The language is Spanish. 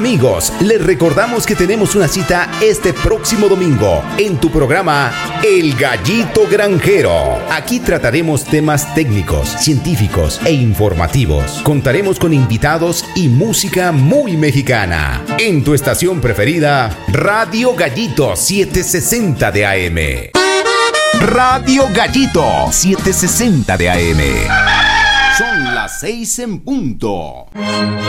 Amigos, les recordamos que tenemos una cita este próximo domingo en tu programa El Gallito Granjero. Aquí trataremos temas técnicos, científicos e informativos. Contaremos con invitados y música muy mexicana. En tu estación preferida, Radio Gallito 760 de AM. Radio Gallito 760 de AM. Son las 6 en punto.